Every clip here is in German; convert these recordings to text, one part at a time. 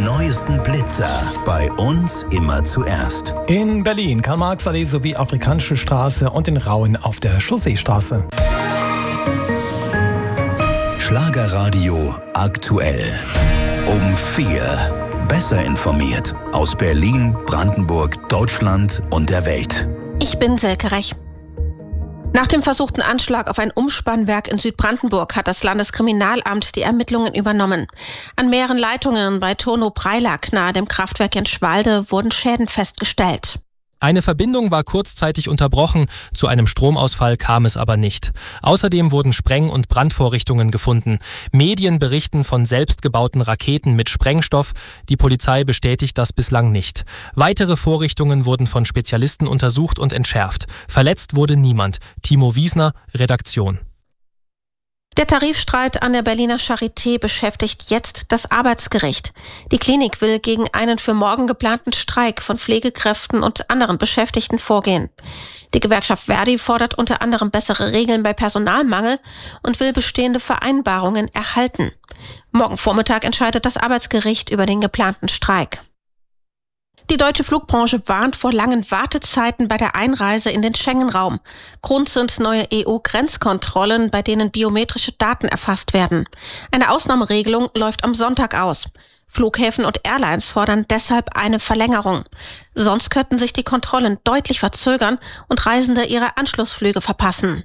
neuesten Blitzer bei uns immer zuerst. In Berlin Karl-Marx-Allee sowie Afrikanische Straße und in Rauen auf der Chausseestraße. Schlagerradio aktuell. Um 4. Besser informiert aus Berlin, Brandenburg, Deutschland und der Welt. Ich bin Silke Rech. Nach dem versuchten Anschlag auf ein Umspannwerk in Südbrandenburg hat das Landeskriminalamt die Ermittlungen übernommen. An mehreren Leitungen bei Turnow-Preilack nahe dem Kraftwerk in Schwalde wurden Schäden festgestellt. Eine Verbindung war kurzzeitig unterbrochen, zu einem Stromausfall kam es aber nicht. Außerdem wurden Spreng- und Brandvorrichtungen gefunden. Medien berichten von selbstgebauten Raketen mit Sprengstoff. Die Polizei bestätigt das bislang nicht. Weitere Vorrichtungen wurden von Spezialisten untersucht und entschärft. Verletzt wurde niemand. Timo Wiesner, Redaktion. Der Tarifstreit an der Berliner Charité beschäftigt jetzt das Arbeitsgericht. Die Klinik will gegen einen für morgen geplanten Streik von Pflegekräften und anderen Beschäftigten vorgehen. Die Gewerkschaft Verdi fordert unter anderem bessere Regeln bei Personalmangel und will bestehende Vereinbarungen erhalten. Morgen Vormittag entscheidet das Arbeitsgericht über den geplanten Streik. Die deutsche Flugbranche warnt vor langen Wartezeiten bei der Einreise in den Schengen-Raum. Grund sind neue EU-Grenzkontrollen, bei denen biometrische Daten erfasst werden. Eine Ausnahmeregelung läuft am Sonntag aus. Flughäfen und Airlines fordern deshalb eine Verlängerung. Sonst könnten sich die Kontrollen deutlich verzögern und Reisende ihre Anschlussflüge verpassen.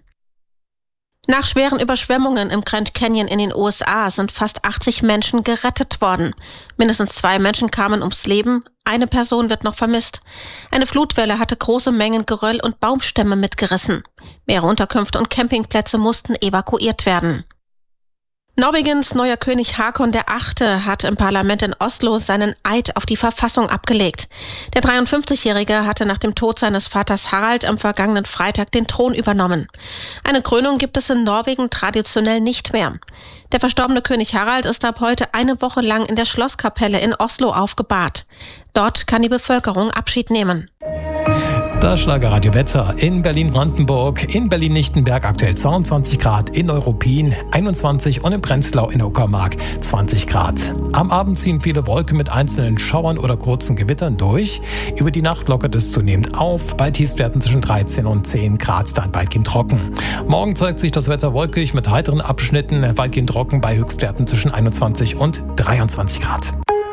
Nach schweren Überschwemmungen im Grand Canyon in den USA sind fast 80 Menschen gerettet worden. Mindestens 2 Menschen kamen ums Leben, eine Person wird noch vermisst. Eine Flutwelle hatte große Mengen Geröll und Baumstämme mitgerissen. Mehrere Unterkünfte und Campingplätze mussten evakuiert werden. Norwegens neuer König Haakon VIII. Hat im Parlament in Oslo seinen Eid auf die Verfassung abgelegt. Der 53-Jährige hatte nach dem Tod seines Vaters Harald am vergangenen Freitag den Thron übernommen. Eine Krönung gibt es in Norwegen traditionell nicht mehr. Der verstorbene König Harald ist ab heute eine Woche lang in der Schlosskapelle in Oslo aufgebahrt. Dort kann die Bevölkerung Abschied nehmen. Das Schlagerradio Wetter in Berlin-Brandenburg, in Berlin-Lichtenberg aktuell 22 Grad, in Neuruppin 21 und in Prenzlau in Uckermark 20 Grad. Am Abend ziehen viele Wolken mit einzelnen Schauern oder kurzen Gewittern durch. Über die Nacht lockert es zunehmend auf, bei Tiefstwerten zwischen 13 und 10 Grad, dann weitgehend trocken. Morgen zeigt sich das Wetter wolkig mit heiteren Abschnitten, weitgehend trocken bei Höchstwerten zwischen 21 und 23 Grad.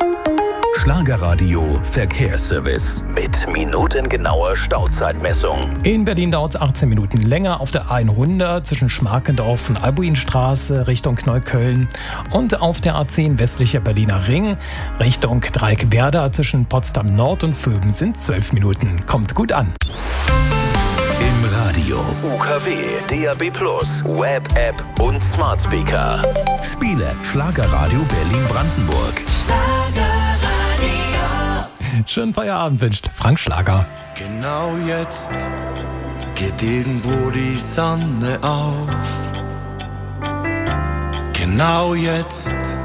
Schlagerradio Verkehrsservice mit minutengenauer Stauzeitmessung. In Berlin dauert es 18 Minuten länger auf der A100 zwischen Schmarkendorf und Albuinstraße Richtung Neukölln und auf der A10 westlicher Berliner Ring Richtung Dreieck Werder zwischen Potsdam Nord und Vöben sind 12 Minuten. Kommt gut an. Im Radio, UKW, DAB+, Web-App und Smart Speaker. Spiele Schlagerradio Berlin-Brandenburg. Schönen Feierabend wünscht Frank Schlager. Genau jetzt geht irgendwo die Sonne auf. Genau jetzt